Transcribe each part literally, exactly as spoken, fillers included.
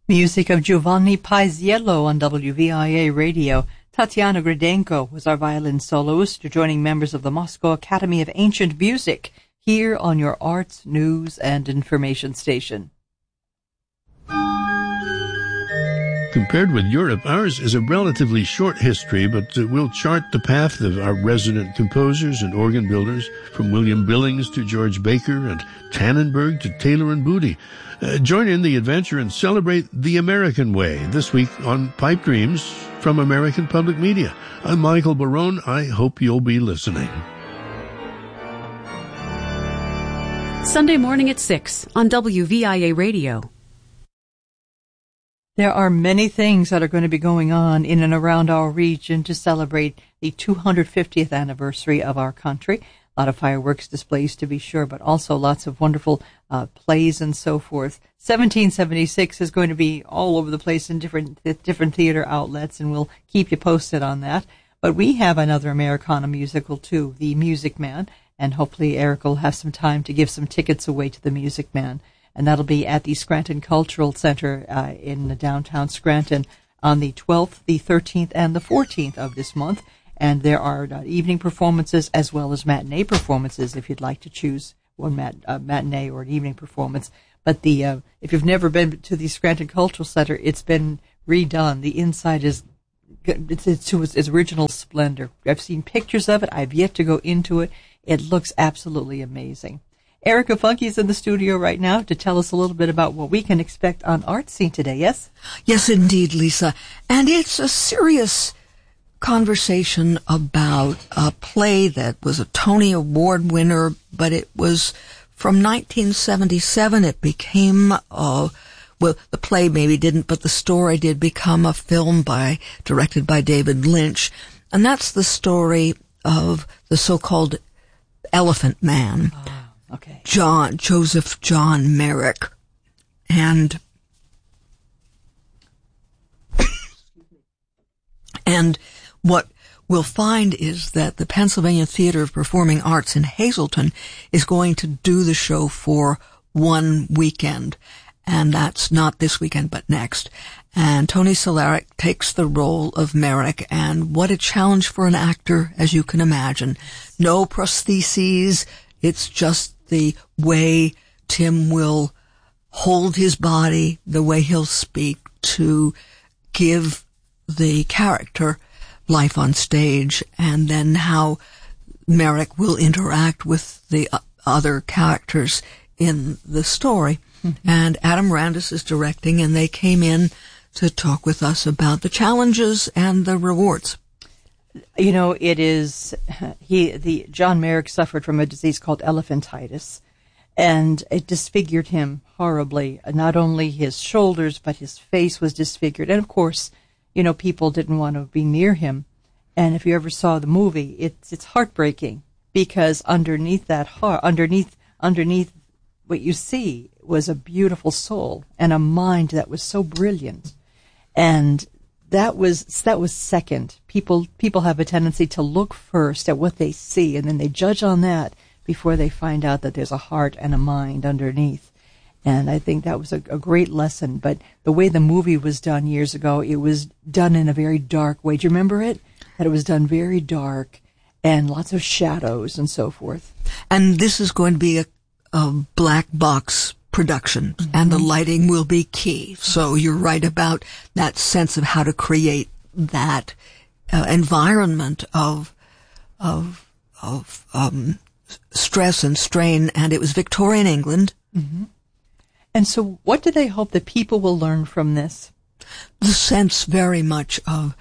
Music of Giovanni Paisiello on W V I A Radio. Tatiana Gridenko was our violin soloist, joining members of the Moscow Academy of Ancient Music here on your arts, news, and information station. Compared with Europe, ours is a relatively short history, but uh, we'll chart the path of our resident composers and organ builders, from William Billings to George Baker and Tannenberg to Taylor and Booty. Uh, join in the adventure and celebrate the American way this week on Pipe Dreams from American Public Media. I'm Michael Barone. I hope you'll be listening. Sunday morning at six on W V I A Radio. There are many things that are going to be going on in and around our region to celebrate the two hundred fiftieth anniversary of our country. A lot of fireworks displays, to be sure, but also lots of wonderful uh, plays and so forth. seventeen seventy-six is going to be all over the place in different different theater outlets, and we'll keep you posted on that. But we have another Americana musical, too, The Music Man, and hopefully Eric will have some time to give some tickets away to The Music Man. And that'll be at the Scranton Cultural Center uh, in downtown Scranton on the twelfth, the thirteenth, and the fourteenth of this month. And there are uh, evening performances as well as matinee performances if you'd like to choose one mat, uh, matinee or an evening performance. But the uh, if you've never been to the Scranton Cultural Center, it's been redone. The inside is it's, it's to its original splendor. I've seen pictures of it. I've yet to go into it. It looks absolutely amazing. Erica Funke is in the studio right now to tell us a little bit about what we can expect on Art Scene today, yes? Yes, indeed, Lisa. And it's a serious conversation about a play that was a Tony Award winner, but it was from nineteen seventy-seven. It became, uh, well, the play maybe didn't, but the story did become a film by, directed by David Lynch. And that's the story of the so-called Elephant Man. Oh. Okay. John, Joseph John Merrick. And, and what we'll find is that the Pennsylvania Theater of Performing Arts in Hazleton is going to do the show for one weekend. And that's not this weekend, but next. And Tony Solaric takes the role of Merrick, and what a challenge for an actor, as you can imagine. No prostheses. It's just the way Tim will hold his body, the way he'll speak to give the character life on stage, and then how Merrick will interact with the other characters in the story. Mm-hmm. And Adam Randus is directing, and they came in to talk with us about the challenges and the rewards. You know, it is, he, the, John Merrick suffered from a disease called elephantitis, and it disfigured him horribly. Not only his shoulders, but his face was disfigured. And of course, you know, people didn't want to be near him. And if you ever saw the movie, it's, it's heartbreaking, because underneath that heart, underneath, underneath what you see was a beautiful soul and a mind that was so brilliant. And That was that was second. People people have a tendency to look first at what they see, and then they judge on that before they find out that there's a heart and a mind underneath. And I think that was a, a great lesson. But the way the movie was done years ago, it was done in a very dark way. Do you remember it? That it was done very dark and lots of shadows and so forth. And this is going to be a, a black box production, mm-hmm. and the lighting will be key. So you're right about that sense of how to create that uh, environment of of of um, stress and strain. And it was Victorian England. Mm-hmm. And so, what do they hope that people will learn from this? The sense very much of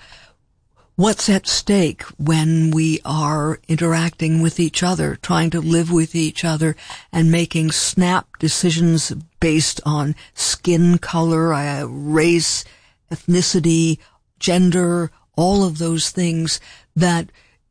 what's at stake when we are interacting with each other, trying to live with each other, and making snap decisions based on skin color, uh, race, ethnicity, gender, all of those things that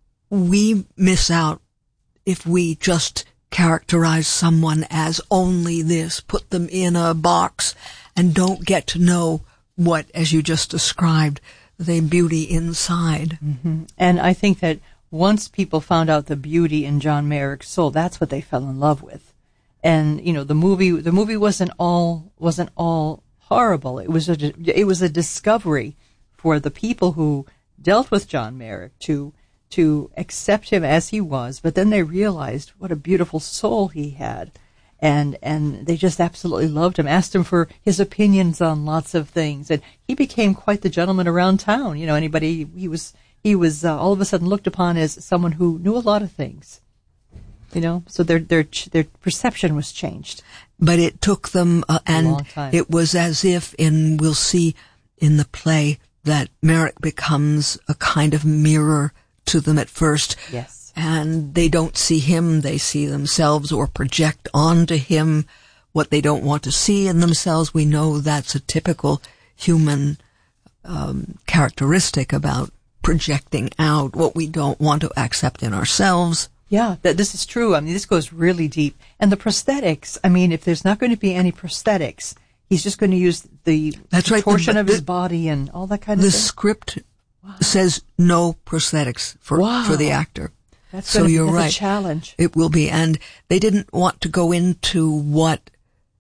we miss out if we just characterize someone as only this, put them in a box, and don't get to know what, as you just described, the beauty inside. Mm-hmm. And I think that once people found out the beauty in John Merrick's soul, that's what they fell in love with. And you know, the movie the movie wasn't all wasn't all horrible. It was a, it was a discovery for the people who dealt with John Merrick to to accept him as he was, but then they realized what a beautiful soul he had, and and they just absolutely loved him, asked him for his opinions on lots of things, and he became quite the gentleman around town. You know, anybody, he was he was uh, all of a sudden looked upon as someone who knew a lot of things. You know, so their their their perception was changed. But it took them, uh, and a long time. It was as if, in we'll see in the play, that Merrick becomes a kind of mirror to them at first. Yes. And they don't see him, they see themselves, or project onto him what they don't want to see in themselves. We know that's a typical human um, characteristic about projecting out what we don't want to accept in ourselves. Yeah, that this is true. I mean, this goes really deep. And the prosthetics, I mean, if there's not going to be any prosthetics, he's just going to use the That's right. portion The- of his the- body and all that kind of The thing. script says no prosthetics for Wow. for the actor. That's So gonna be, you're that's right. a challenge. It will be, and they didn't want to go into what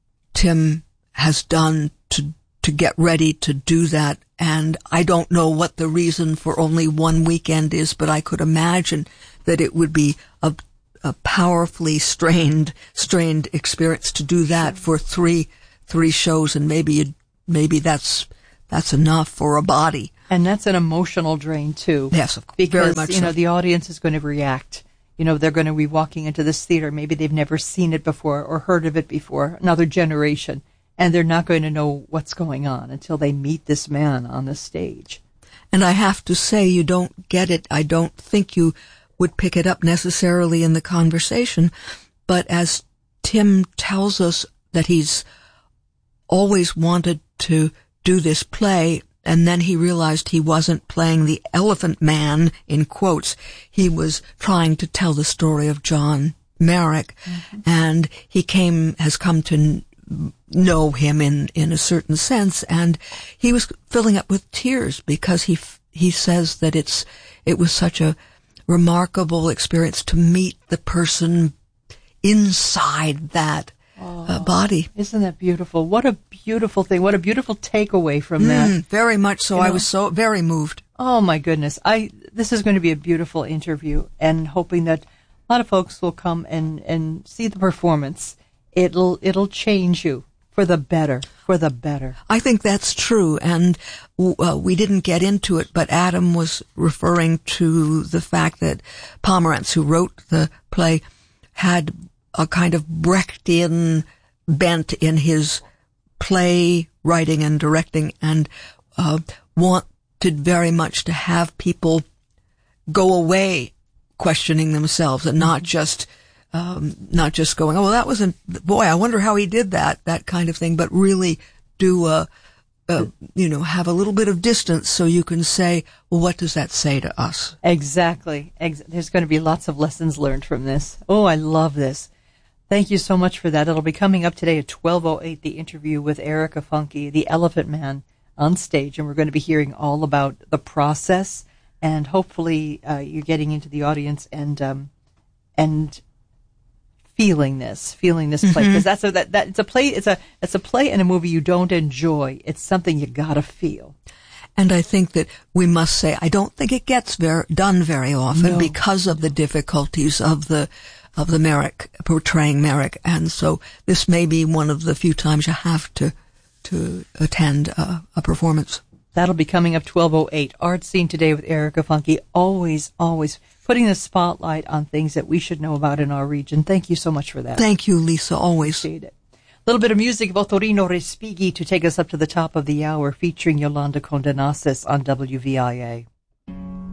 Tim has done to to get ready to do that. And I don't know what the reason for only one weekend is, but I could imagine that it would be a, a powerfully strained, strained experience to do that for three, three shows, and maybe, you- maybe that's, that's enough for a body. And that's an emotional drain, too. Yes, of course. Because, Very much you know, so. the audience is going to react. You know, they're going to be walking into this theater. Maybe they've never seen it before or heard of it before, another generation. And they're not going to know what's going on until they meet this man on the stage. And I have to say, you don't get it. I don't think you would pick it up necessarily in the conversation. But as Tim tells us that he's always wanted to do this play, and then he realized he wasn't playing the Elephant Man, in quotes. He was trying to tell the story of John Merrick. Mm-hmm. And he came, has come to n- know him in, in a certain sense, and he was filling up with tears because he, f- he says that it's, it was such a remarkable experience to meet the person inside that oh, uh, body. Isn't that beautiful? What a beautiful thing. What a beautiful takeaway from that. Mm, very much so. You know, I was so very moved. Oh my goodness. I, this is going to be a beautiful interview, and hoping that a lot of folks will come and, and see the performance. It'll, it'll change you for the better, for the better. I think that's true, and uh, we didn't get into it, but Adam was referring to the fact that Pomerantz, who wrote the play, had a kind of Brechtian bent in his play writing and directing, and uh, wanted very much to have people go away questioning themselves and not just Um, not just going, oh, well, that wasn't, boy, I wonder how he did that, that kind of thing, but really do, a, a, you know, have a little bit of distance so you can say, well, what does that say to us? Exactly. Ex- there's going to be lots of lessons learned from this. Oh, I love this. Thank you so much for that. It'll be coming up today at twelve oh eight, the interview with Erica Funke, the Elephant Man, on stage, and we're going to be hearing all about the process, and hopefully uh, you're getting into the audience and, um, and, feeling this, feeling this play, because that's a, that, that it's a play, it's a, it's a play and a movie you don't enjoy. It's something you gotta feel. And I think that we must say, I don't think it gets ver- done very often No. because of the difficulties of the, of the Merrick, portraying Merrick. And so this may be one of the few times you have to, to attend a, a performance. That'll be coming up twelve oh eight. Art Scene Today with Erica Funke. Always, always putting the spotlight on things that we should know about in our region. Thank you so much for that. Thank you, Lisa, always. Appreciate it. A little bit of music of Ottorino Respighi to take us up to the top of the hour, featuring Yolanda Condenasis on W V I A.